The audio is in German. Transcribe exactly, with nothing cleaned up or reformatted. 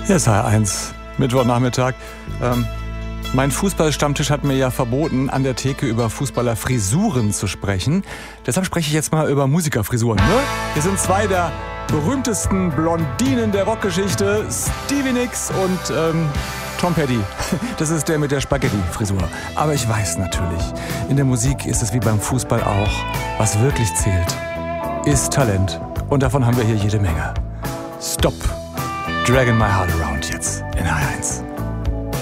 Hier ist H R eins, Mittwochnachmittag. Ähm, mein Fußballstammtisch hat mir ja verboten, an der Theke über Fußballerfrisuren zu sprechen. Deshalb spreche ich jetzt mal über Musikerfrisuren. Ne? Hier sind zwei der berühmtesten Blondinen der Rockgeschichte, Stevie Nicks und ähm, Tom Petty. Das ist der mit der Spaghetti-Frisur. Aber ich weiß natürlich, in der Musik ist es wie beim Fußball auch. Was wirklich zählt, ist Talent. Und davon haben wir hier jede Menge. Stop. Dragging My Heart Around jetzt in H R eins.